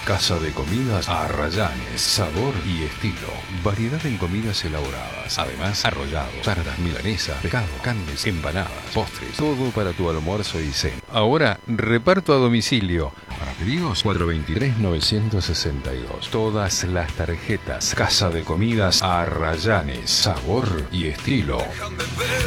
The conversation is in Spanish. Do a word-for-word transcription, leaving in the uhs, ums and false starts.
Casa de Comidas Arrayanes, sabor y estilo. Variedad en comidas elaboradas. Además, arrollados, tartas, milanesas, pescado, carnes, empanadas, postres. Todo para tu almuerzo y cena. Ahora, reparto a domicilio. Para pedidos, cuatro dos tres, nueve seis dos. Todas las tarjetas. Casa de Comidas Arrayanes, sabor y estilo.